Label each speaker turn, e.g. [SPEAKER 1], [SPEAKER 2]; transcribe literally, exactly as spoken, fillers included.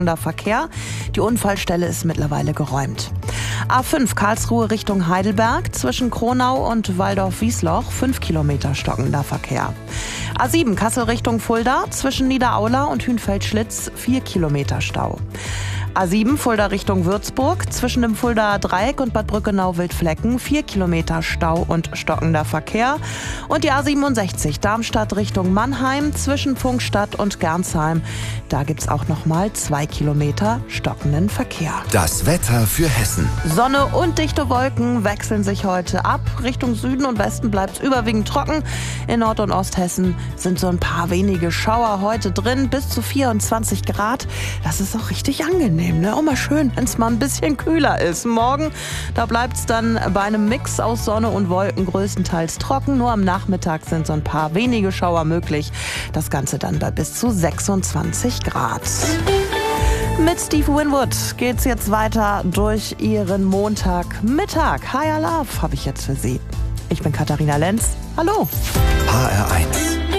[SPEAKER 1] Verkehr. Die Unfallstelle ist mittlerweile geräumt. A fünf Karlsruhe Richtung Heidelberg zwischen Kronau und Waldorf-Wiesloch fünf Kilometer stockender Verkehr. A sieben Kassel Richtung Fulda zwischen Niederaula und Hünfeld-Schlitz vier Kilometer Stau. A sieben Fulda Richtung Würzburg zwischen dem Fuldaer Dreieck und Bad Brückenau-Wildflecken vier Kilometer Stau und stockender Verkehr. Und die A siebenundsechzig Darmstadt Richtung Mannheim zwischen Pfungstadt und Gernsheim. Da gibt's auch noch mal zwei Kilometer stockenden Verkehr.
[SPEAKER 2] Das Wetter für Hessen.
[SPEAKER 1] Sonne und dichte Wolken wechseln sich heute ab. Richtung Süden und Westen bleibt es überwiegend trocken. In Nord- und Osthessen sind so ein paar wenige Schauer heute drin, bis zu vierundzwanzig Grad. Das ist auch richtig angenehm. Ne? Auch mal schön, wenn es mal ein bisschen kühler ist. Morgen, da bleibt es dann bei einem Mix aus Sonne und Wolken größtenteils trocken. Nur am Nachmittag sind so ein paar wenige Schauer möglich. Das Ganze dann bei bis zu sechsundzwanzig Grad. Mit Steve Winwood geht's jetzt weiter durch Ihren Montagmittag. Higher Love habe ich jetzt für Sie. Ich bin Katharina Lenz. Hallo.
[SPEAKER 2] H R eins.